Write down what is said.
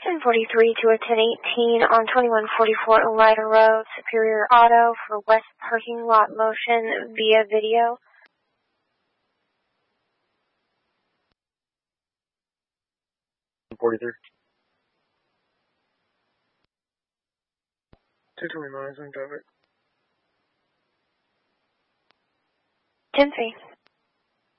1043 to a 1018 on 2144 Elida Road, Superior Auto for West Parking Lot Motion via video. $43. 229 on traffic. 10-3.